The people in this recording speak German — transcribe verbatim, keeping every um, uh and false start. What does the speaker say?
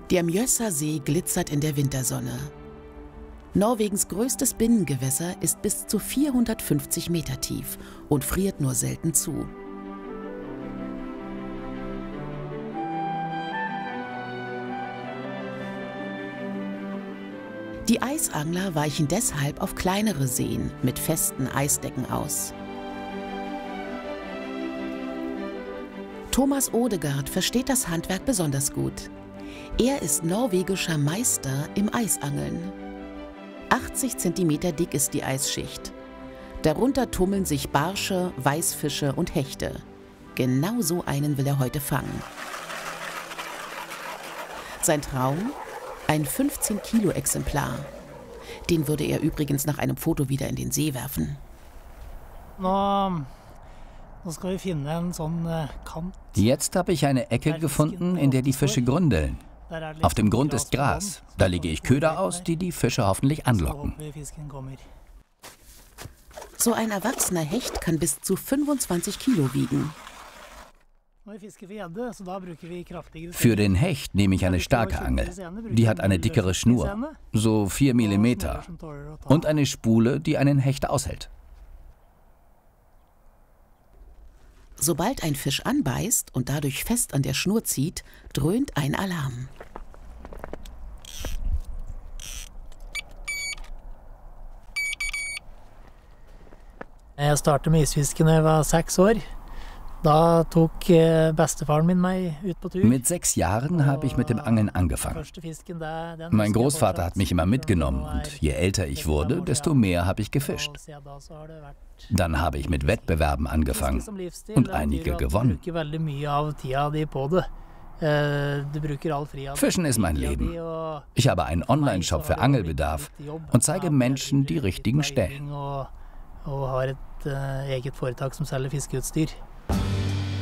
Der Mjøsa See glitzert in der Wintersonne. Norwegens größtes Binnengewässer ist bis zu vierhundertfünfzig Meter tief und friert nur selten zu. Die Eisangler weichen deshalb auf kleinere Seen mit festen Eisdecken aus. Thomas Odegaard versteht das Handwerk besonders gut. Er ist norwegischer Meister im Eisangeln. achtzig Zentimeter dick ist die Eisschicht. Darunter tummeln sich Barsche, Weißfische und Hechte. Genau so einen will er heute fangen. Sein Traum? Ein fünfzehn Kilo Exemplar. Den würde er übrigens nach einem Foto wieder in den See werfen. Jetzt habe ich eine Ecke gefunden, in der die Fische grundeln. Auf dem Grund ist Gras. Da lege ich Köder aus, die die Fische hoffentlich anlocken. So ein erwachsener Hecht kann bis zu fünfundzwanzig Kilo wiegen. Für den Hecht nehme ich eine starke Angel. Die hat eine dickere Schnur, so vier Millimeter, und eine Spule, die einen Hecht aushält. Sobald ein Fisch anbeißt und dadurch fest an der Schnur zieht, dröhnt ein Alarm. Ich startete mit Isfisken, als ich war sechs Jahre. Da tok bestefaren min meg ut på Tur. Mit sechs Jahren habe ich mit dem Angeln angefangen. Mein Großvater hat mich immer mitgenommen und je älter ich wurde, desto mehr habe ich gefischt. Dann habe ich mit Wettbewerben angefangen und einige gewonnen. Fischen ist mein Leben. Ich habe einen Online-Shop für Angelbedarf und zeige Menschen die richtigen Stellen. Og har et uh, eget foretak som selger fiskeutstyr.